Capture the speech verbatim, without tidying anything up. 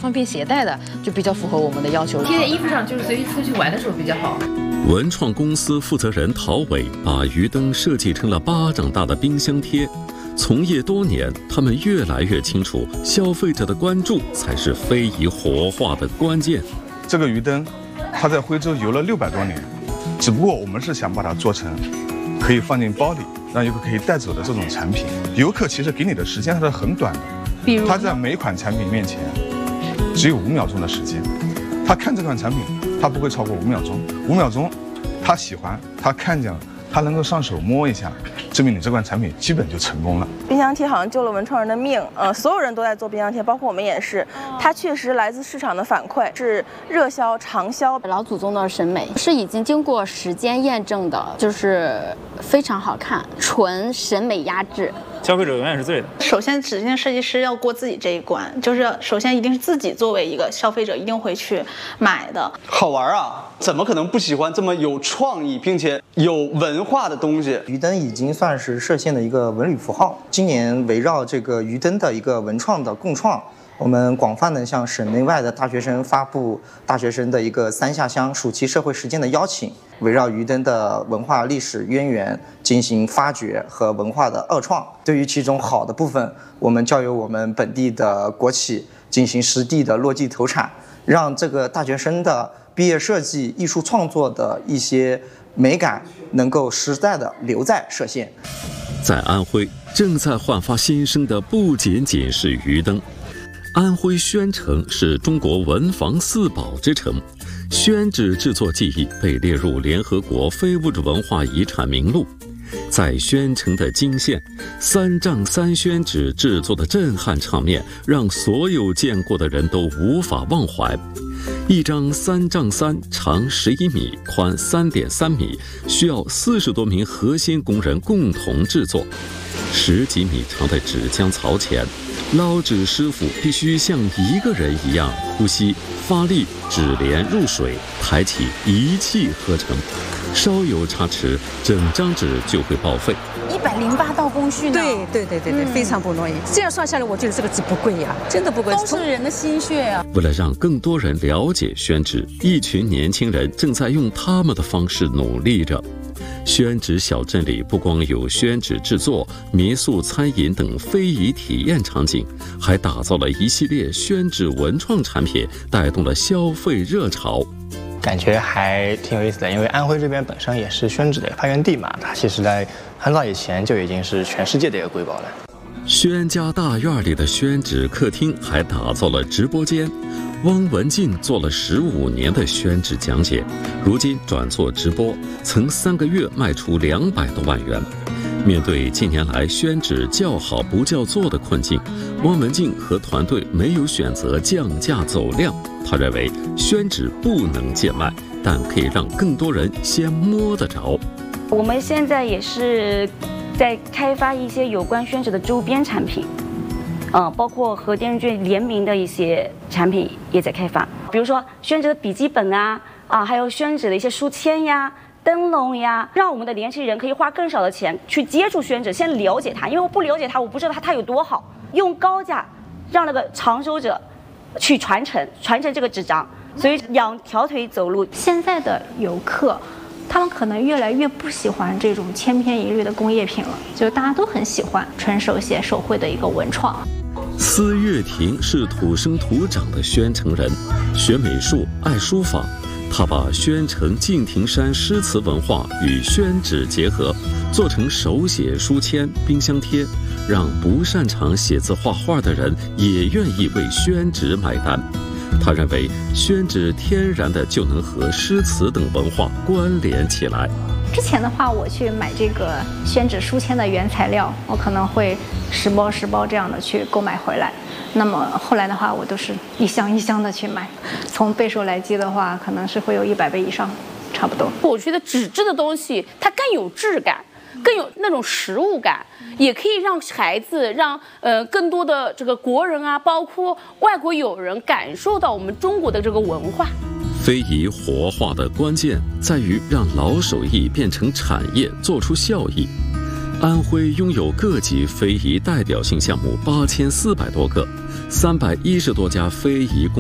方便携带的，就比较符合我们的要求。贴在衣服上，就是随意出去玩的时候比较好。 文创公司负责人陶伟把鱼灯设计成了巴掌大的冰箱贴。从业多年，他们越来越清楚，消费者的关注才是非遗活化的关键。 这个鱼灯，它在徽州游了六百多年，只不过我们是想把它做成可以放进包里，让游客可以带走的这种产品。游客其实给你的时间它是很短的， 比如他在每款产品面前只有五秒钟的时间，他看这款产品，他不会超过五秒钟。五秒钟，他喜欢，他看见了，他能够上手摸一下，证明你这款产品基本就成功了。 冰箱贴好像救了文创人的命，呃，所有人都在做冰箱贴，包括我们也是。它确实来自市场的反馈，是热销、长销。 老祖宗的审美是已经经过时间验证的，就是非常好看，纯审美压制。 消费者永远是对的。 首先，指定设计师要过自己这一关，就是首先一定是自己作为一个消费者一定会去买的。 好玩啊！怎么可能不喜欢这么有创意并且有文化的东西？ 鱼灯已经算是歙县的一个文旅符号。今年围绕这个鱼灯的一个文创的共创，我们广泛的向省内外的大学生发布大学生的一个三下乡暑期社会实践的邀请，围绕鱼灯的文化历史渊源进行发掘和文化的二创。对于其中好的部分，我们交由我们本地的国企进行实地的落地投产，让这个大学生的毕业设计、艺术创作的一些美感能够实在的留在歙县。 在安徽，正在焕发新生的不仅仅是鱼灯。安徽宣城是中国文房四宝之城，宣纸制作技艺被列入联合国非物质文化遗产名录。在宣城的金县，三丈三宣纸制作的震撼场面，让所有见过的人都无法忘怀。一张三丈三，长十一米，宽三点三米，需要四十多名核心工人共同制作。十几米长的纸浆槽前，捞纸师傅必须像一个人一样呼吸、发力，纸帘入水，抬起一气呵成。稍有差池，整张纸就会报废。 一百零八道工序呢？ 对对对对对，嗯、非常不容易。这样算下来，我觉得这个纸不贵呀、啊，真的不贵， 都是人的心血啊。 为了让更多人了解宣纸，一群年轻人正在用他们的方式努力着。宣纸小镇里不光有宣纸制作、民宿、餐饮等非遗体验场景，还打造了一系列宣纸文创产品，带动了消费热潮。 感觉还挺有意思的，因为安徽这边本身也是宣纸的发源地嘛，它其实在很早以前就已经是全世界的一个瑰宝了。 宣家大院里的宣纸客厅还打造了直播间，汪文静做了十五年的宣纸讲解，如今转做直播，曾三个月卖出两百多万元。面对近年来宣纸叫好不叫座的困境，汪文静和团队没有选择降价走量。他认为宣纸不能贱卖，但可以让更多人先摸得着。 我们现在也是在开发一些有关宣纸的周边产品，呃，包括和电视剧联名的一些产品也在开发，比如说宣纸的笔记本啊，啊，还有宣纸的一些书签呀、灯笼呀，让我们的年轻人可以花更少的钱去接触宣纸，先了解它，因为我不了解它，我不知道它它有多好，用高价让那个长手者去传承传承这个纸张，所以两条腿走路。 现在的游客，他们可能越来越不喜欢这种千篇一律的工业品了，就是大家都很喜欢纯手写手绘的一个文创。 司月婷是土生土长的宣城人，学美术，爱书法。他把宣城敬亭山诗词文化与宣纸结合，做成手写书签、冰箱贴，让不擅长写字画画的人也愿意为宣纸买单。他认为宣纸天然的就能和诗词等文化关联起来。 之前的话，我去买这个宣纸书签的原材料，我可能会十包十包这样的去购买回来。那么后来的话，我都是一箱一箱的去买，从倍数来计的话，可能是会有一百倍以上，差不多。 我觉得纸质的东西它更有质感，更有那种实物感，也可以让孩子，让呃更多的这个国人啊，包括外国友人感受到我们中国的这个文化。 非遗活化的关键在于让老手艺变成产业，做出效益。安徽拥有各级非遗代表性项目八千四百多个，三百一十多家非遗工